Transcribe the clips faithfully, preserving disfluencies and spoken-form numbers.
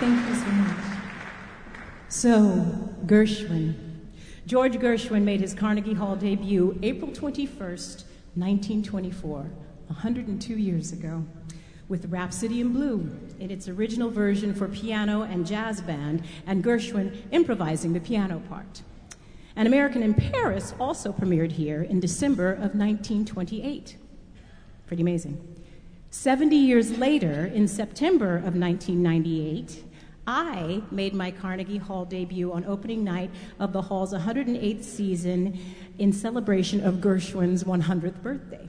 Thank you so much. So, Gershwin. George Gershwin made his Carnegie Hall debut April twenty-first, nineteen twenty-four, one hundred two years ago, with Rhapsody in Blue in its original version for piano and jazz band, and Gershwin improvising the piano part. An American in Paris also premiered here in December of nineteen twenty-eight. Pretty amazing. seventy years later, in September of nineteen ninety-eight, I made my Carnegie Hall debut on opening night of the Hall's one hundred eighth season in celebration of Gershwin's one hundredth birthday.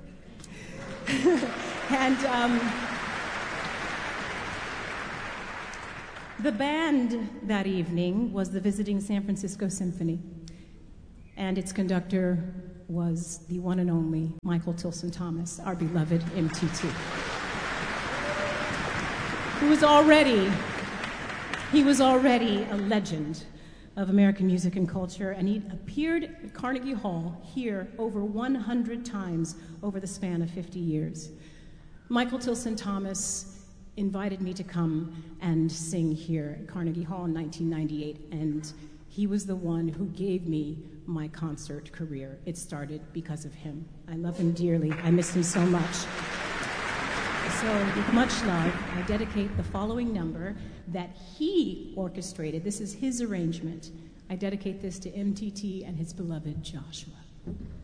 and um, the band that evening was the visiting San Francisco Symphony, and its conductor was the one and only Michael Tilson Thomas, our beloved M T T, who was already He was already a legend of American music and culture, and he appeared at Carnegie Hall here over one hundred times over the span of fifty years. Michael Tilson Thomas invited me to come and sing here at Carnegie Hall in nineteen ninety-eight, and he was the one who gave me my concert career. It started because of him. I love him dearly. I miss him so much. So, with much love, I dedicate the following number that he orchestrated. This is his arrangement. I dedicate this to M T T and his beloved Joshua.